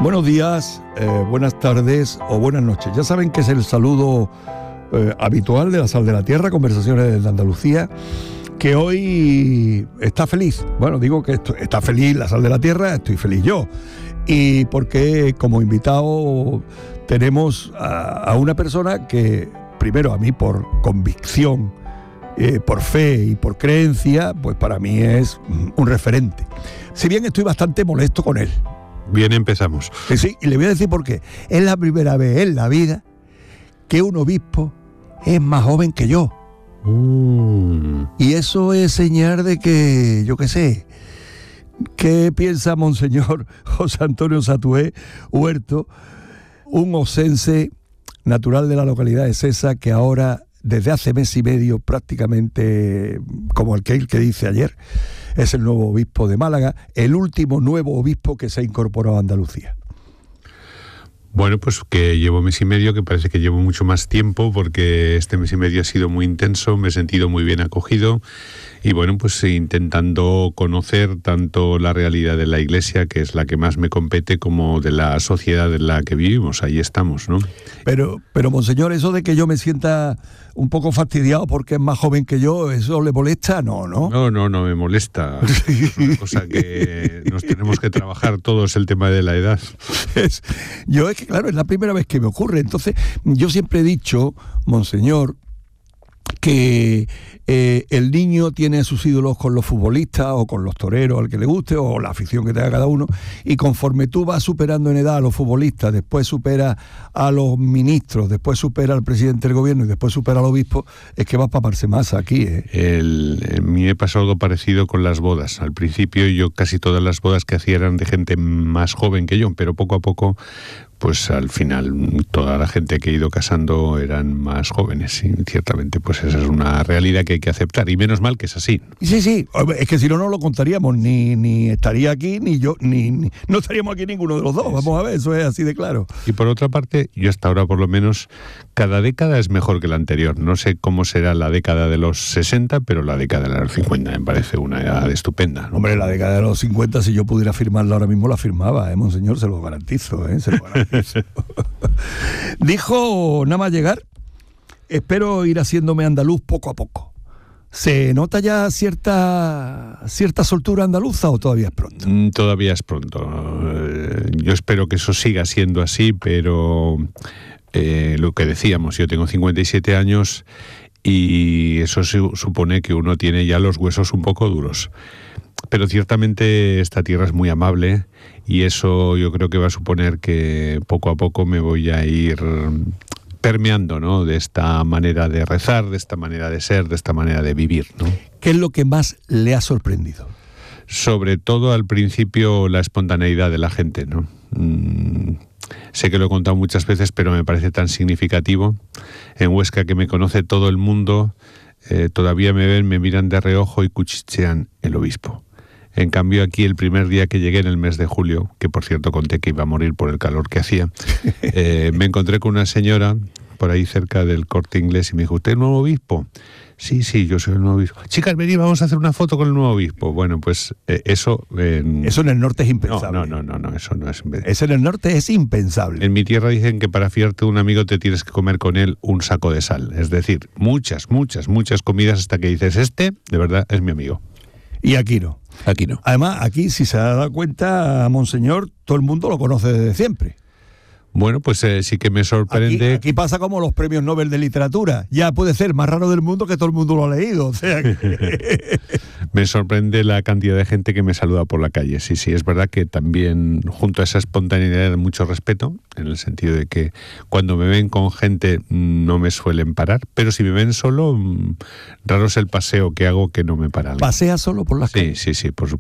Buenos días, buenas tardes o buenas noches. Ya saben que es el saludo habitual de la Sal de la Tierra, Conversaciones de Andalucía, que hoy está feliz. Bueno, digo que está feliz la Sal de la Tierra, estoy feliz yo. Y porque como invitado tenemos a una persona que, primero, a mí por convicción, por fe y por creencia, pues para mí es un referente. Si bien estoy bastante molesto con él. Bien, empezamos. Sí, y le voy a decir por qué. Es la primera vez en la vida que un obispo es más joven que yo. Y eso es señal de que, yo qué sé, ¿qué piensa Monseñor José Antonio Satué Huerto, un osense natural de la localidad de Sesa, que ahora, desde hace mes y medio, prácticamente, como el que dice ayer, es el nuevo obispo de Málaga, el último nuevo obispo que se ha incorporado a Andalucía? Bueno, pues que llevo mes y medio, que parece que llevo mucho más tiempo, porque este mes y medio ha sido muy intenso, me he sentido muy bien acogido y bueno, pues intentando conocer tanto la realidad de la Iglesia, que es la que más me compete, como de la sociedad en la que vivimos. Ahí estamos, ¿no? Pero Monseñor, eso de que yo me sienta un poco fastidiado porque es más joven que yo, ¿eso le molesta? No me molesta. Es una cosa que nos tenemos que trabajar todos, el tema de la edad. Es que claro, es la primera vez que me ocurre. Entonces, yo siempre he dicho, Monseñor, que el niño tiene sus ídolos con los futbolistas o con los toreros, al que le guste, o la afición que tenga cada uno, y conforme tú vas superando en edad a los futbolistas, después supera a los ministros, después supera al presidente del gobierno y después supera al obispo, es que vas para paparse más aquí. A mí me pasó algo parecido con las bodas. Al principio yo casi todas las bodas que hacía eran de gente más joven que yo, pero poco a poco, pues al final toda la gente que he ido casando eran más jóvenes, y ciertamente pues esa es una realidad que hay que aceptar, y menos mal que es así. Sí, es que si no lo contaríamos, ni estaría aquí, ni yo, ni no estaríamos aquí ninguno de los dos, vamos a ver, eso es así de claro. Y por otra parte, yo hasta ahora por lo menos, cada década es mejor que la anterior. No sé cómo será la década de los 60, pero la década de los 50 me parece una edad estupenda, ¿no? Hombre, la década de los 50, si yo pudiera firmarla ahora mismo, la firmaba, Monseñor, se lo garantizo, se lo garantizo. Dijo, nada más llegar, espero ir haciéndome andaluz poco a poco. ¿Se nota ya cierta soltura andaluza o todavía es pronto? Todavía es pronto. Yo espero que eso siga siendo así, pero lo que decíamos, yo tengo 57 años y eso supone que uno tiene ya los huesos un poco duros. Pero ciertamente esta tierra es muy amable y eso yo creo que va a suponer que poco a poco me voy a ir permeando, ¿no?, de esta manera de rezar, de esta manera de ser, de esta manera de vivir, ¿no? ¿Qué es lo que más le ha sorprendido? Sobre todo al principio la espontaneidad de la gente, ¿no? Sé que lo he contado muchas veces, pero me parece tan significativo. En Huesca, que me conoce todo el mundo, todavía me ven, me miran de reojo y cuchichean el obispo. En cambio, aquí el primer día que llegué en el mes de julio, que por cierto conté que iba a morir por el calor que hacía, me encontré con una señora por ahí cerca del Corte Inglés y me dijo, ¿usted es el nuevo obispo? Sí, yo soy el nuevo obispo. Chicas, venid, vamos a hacer una foto con el nuevo obispo. Bueno, pues eso... Eso en el norte es impensable. No, eso no es impensable. Eso en el norte es impensable. En mi tierra dicen que para fiarte de un amigo te tienes que comer con él un saco de sal. Es decir, muchas comidas hasta que dices, de verdad es mi amigo. Y aquí no. Aquí no. Además, aquí, si se ha dado cuenta, Monseñor, todo el mundo lo conoce desde siempre. Bueno, pues sí que me sorprende. Aquí pasa como los premios Nobel de literatura. Ya puede ser más raro del mundo que todo el mundo lo ha leído. O sea que... Me sorprende la cantidad de gente que me saluda por la calle. Sí, es verdad que también junto a esa espontaneidad mucho respeto, en el sentido de que cuando me ven con gente no me suelen parar, pero si me ven solo, raro es el paseo que hago que no me paran. ¿Pasea solo por las calles? Sí, por